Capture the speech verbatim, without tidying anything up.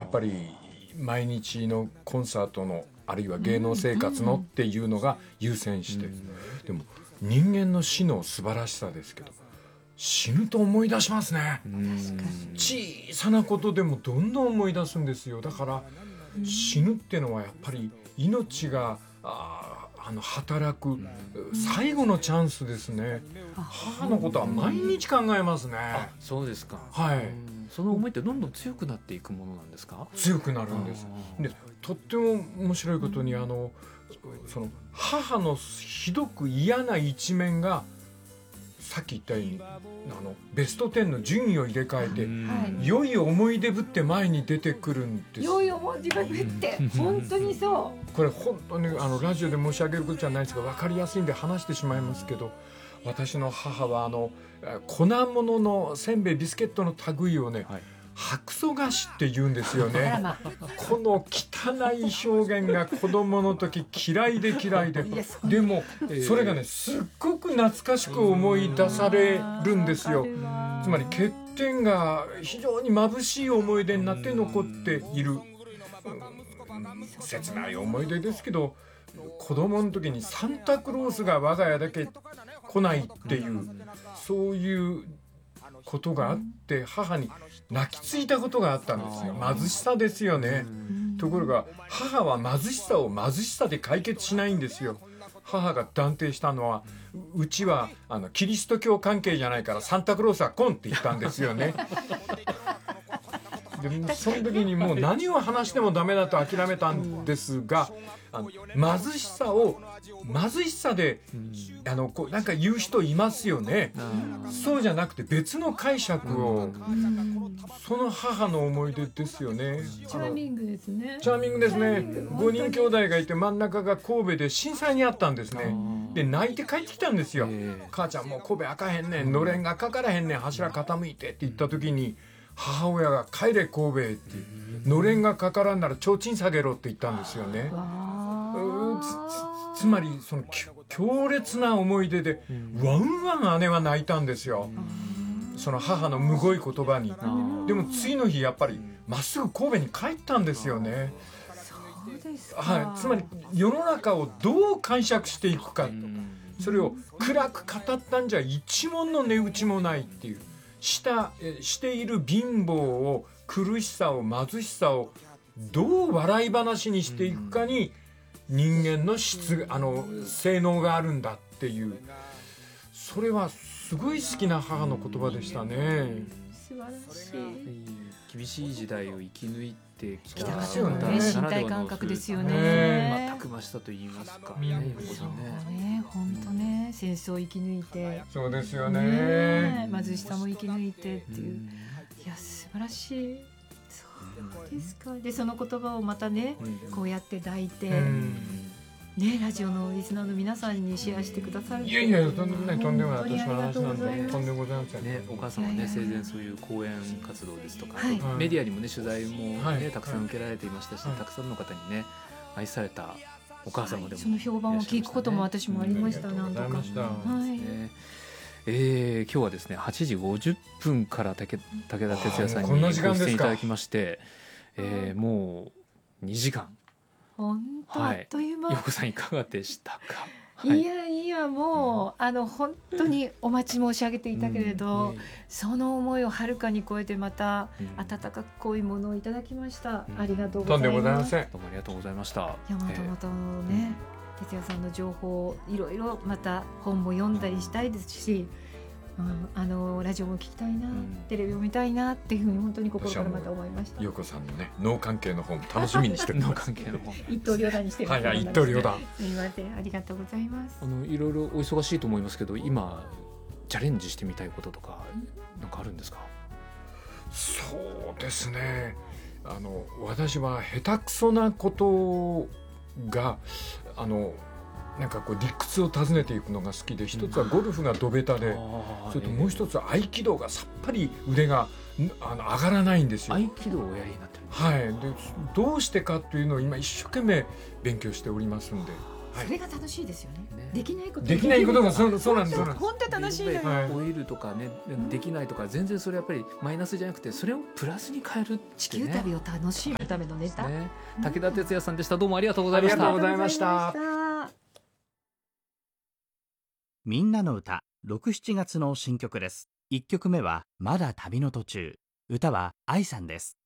っぱり毎日のコンサートのあるいは芸能生活のっていうのが優先して、うん、でも人間の死の素晴らしさですけど、死ぬと思い出しますね。小さなことでもどんどん思い出すんですよ。だから死ぬっていうのはやっぱり命がああの働く最後のチャンスですね。母のことは毎日考えますね。 あ、そうですか。 はい。 その思いってどんどん強くなっていくものなんですか？ 強くなるんです。で、とっても面白いことに、あのその母のひどく嫌な一面がさっき言ったようにあのベストじゅうの順位を入れ替えて、はい、良い思い出ぶって前に出てくるんです。 良い思い出ぶって本当にそう。 これ本当にあのラジオで申し上げることじゃないですが、分かりやすいんで話してしまいますけど、私の母はあの粉物のせんべいビスケットの類をね、はい、白素菓子って言うんですよね。この汚い表現が子供の時嫌いで嫌いで、でもそれがねすっごく懐かしく思い出されるんですよ。つまり欠点が非常に眩しい思い出になって残っている、うん、切ない思い出ですけど、子供の時にサンタクロースが我が家だけ来ないっていう、そういうことがあって母に泣きついたことがあったんですよ。貧しさですよね。ところが母は貧しさを貧しさで解決しないんですよ。母が断定したのは、うちはあのキリスト教関係じゃないからサンタクロースは来んって言ったんですよね。でその時にもう何を話してもダメだと諦めたんですが、あの貧しさを貧しさで、うん、あのこうなんか言う人いますよね。そうじゃなくて別の解釈を、うん、その母の思い出ですよね。 チャーミングですね。 チャーミングですね。ごにん兄弟がいて真ん中が神戸で震災にあったんですね。で泣いて帰ってきたんですよ。母ちゃんもう神戸開かへんねん、のれんがかからへんねん、柱傾いてって言った時に母親が帰れ神戸って、のれんがかからんなら提灯下げろって言ったんですよね。つ, つ, つまりその強烈な思い出で、うん、ワンワン姉は泣いたんですよ、うん、その母のむごい言葉に。でも次の日やっぱりまっすぐ神戸に帰ったんですよね。 そうですか、 はい、つまり世の中をどう解釈していくかと、うん、それを暗く語ったんじゃ一文の値打ちもないっていう、したしている貧乏を、苦しさを、貧しさをどう笑い話にしていくかに人間の質、あの性能があるんだっていう、それはすごい好きな母の言葉でしたね。 素晴らしい。 厳しい時代を生き抜いてきた方々ね、身体感覚ですよね。 まあ、たくましさと言いますか、 ね、本当ね、戦争を生き抜いて、 そうですよね、 ね、貧しさも生き抜いてっていう、うん、いや素晴らしい。そうですか。でその言葉をまたね、うん、こうやって抱いて、うんね、ラジオのリスナーの皆さんにシェアしてくださる。 いやいや、とんでもない、とんでもない、私の話なんでとんでもございません、 ね、お母様はね、生前そういう講演活動ですとか、はい、メディアにもね取材もね、はい、たくさん受けられていましたし、はい、たくさんの方にね愛されたお母様でも、はい、 その評判を聞くことも私もありました。 何度か、はい、 えー、今日はですねはちじごじゅっぷんから武武田鉄矢さんにご出演いただきまして、えー、もうにじかん、 本当あっという間。 陽子さんいかがでしたか？ はい、いやいやもう、うん、あの本当にお待ち申し上げていたけれど、うんね、その思いをはるかに超えてまた、うん、温かく濃いものをいただきました、うん、ありがとうございます。 とんでもございません。 どうもありがとうございました。 いやまたまたのね、えー、哲也さんの情報をいろいろまた本も読んだりしたいですし、うん、あのラジオも聞きたいな、うん、テレビを見たいなっていうふうに本当に心からまた思いました。 陽子さんのね脳関係の本楽しみにしてる脳関係の本一刀両断にしてる。 はいはい、一刀両断。 すみません、ありがとうございます。 あのいろいろお忙しいと思いますけど、今チャレンジしてみたいこととかなんかあるんですか？ そうですね、あの私は下手くそなことがあのなんかこう理屈を尋ねていくのが好きで、一つはゴルフがドベタで、それともう一つは合気道がさっぱり腕があの上がらないんですよ。 合気道をおやりになってるんですか？ はい、でどうしてかというのを今一生懸命勉強しておりますんで、 はい、 それが楽しいですよね。 ねできないことできないことがそうそうなんです。 本当楽しいのよ。 はい老いるとかね、できないとか全然それやっぱりマイナスじゃなくて、それをプラスに変えるってね、 地球旅を楽しむためのネタ、 ね、武田鉄矢さんでした。どうもありがとうございました。 ありがとうございました。 みんなの歌ろく、しちがつの新曲です。いっきょくめはまだ旅の途中。歌は愛さんです。